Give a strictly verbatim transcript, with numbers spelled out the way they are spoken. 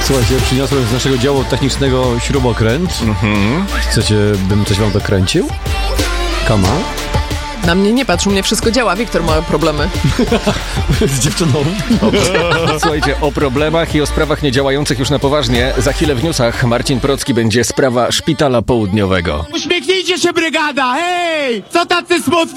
Słuchajcie, przyniosłem z naszego działu technicznego śrubokręt. Mhm. Chcecie, bym coś wam dokręcił? Kama? Na mnie nie patrz, u mnie wszystko działa. Wiktor ma problemy. Z dziewczyną. Słuchajcie, o problemach i o sprawach niedziałających już na poważnie. Za chwilę w newsach Marcin Procki będzie sprawa Szpitala Południowego. Uśmiechnijcie się, brygada! Hej! Co tacy smutni?